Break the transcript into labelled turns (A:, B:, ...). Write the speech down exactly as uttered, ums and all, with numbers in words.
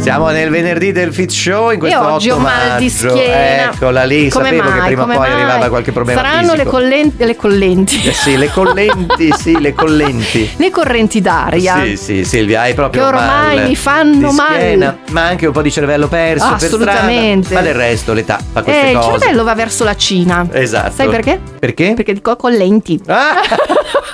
A: Siamo nel venerdì del Fit Show in questo
B: E oggi ho
A: otto
B: mal di
A: maggio.
B: schiena.
A: Eccola lì,
B: Come
A: sapevo
B: mai?
A: che prima o
B: Come
A: poi
B: mai?
A: arrivava qualche problema
B: Saranno
A: fisico.
B: le collenti, le collenti.
A: Eh sì, le collenti, sì, le collenti.
B: Le correnti d'aria.
A: Sì, sì, Silvia, hai proprio
B: Che ormai
A: mal
B: mi fanno
A: di schiena,
B: male.
A: ma anche un po' di cervello perso per
B: Assolutamente.
A: strada. Ma del resto l'età fa queste
B: Eh, il
A: cose.
B: cervello va verso la Cina.
A: Esatto.
B: Sai perché?
A: Perché?
B: Perché dico collenti.
A: Ah!